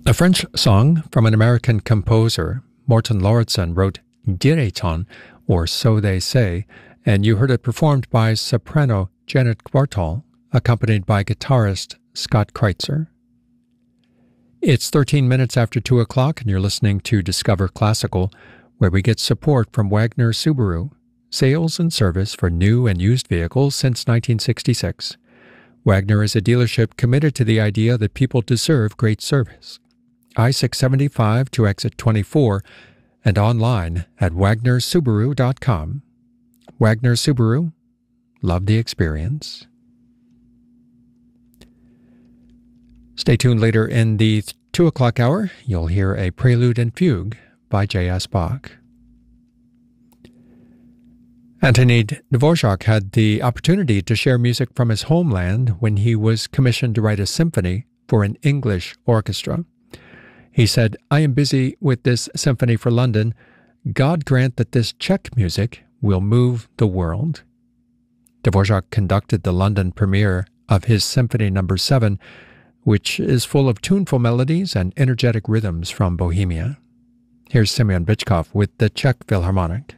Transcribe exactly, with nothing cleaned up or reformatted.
A French song from an American composer, Morten Lauritsen, wrote Direton, or So They Say, and you heard it performed by soprano Janet Kvartal, accompanied by guitarist Scott Kreitzer. It's thirteen minutes after two o'clock, and you're listening to Discover Classical, where we get support from Wagner Subaru, sales and service for new and used vehicles since nineteen sixty-six. Wagner is a dealership committed to the idea that people deserve great service. I six seventy-five to exit twenty-four, and online at wagner subaru dot com. Wagner Subaru, love the experience. Stay tuned later in the two o'clock hour. You'll hear a prelude and fugue by J S. Bach. Anthony Dvorak had the opportunity to share music from his homeland when he was commissioned to write a symphony for an English orchestra. He said, "I am busy with this symphony for London. God grant that this Czech music will move the world." Dvorak conducted the London premiere of his Symphony Number seven, which is full of tuneful melodies and energetic rhythms from Bohemia. Here's Semyon Bychkov with the Czech Philharmonic.